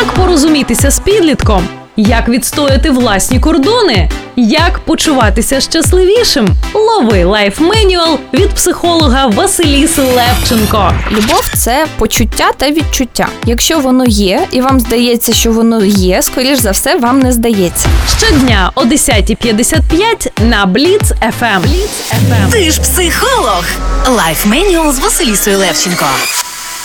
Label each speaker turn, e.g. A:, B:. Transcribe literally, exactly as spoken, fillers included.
A: Як порозумітися з підлітком? Як відстояти власні кордони? Як почуватися щасливішим? Лови лайф-менюал від психолога Василіси Левченко.
B: Любов – це почуття та відчуття. Якщо воно є, і вам здається, що воно є, скоріш за все, вам не здається.
A: Щодня о десята п'ятдесят п'ять на Бліц еф ем.
C: Ти ж психолог. Лайф-менюал з Василісою Левченко.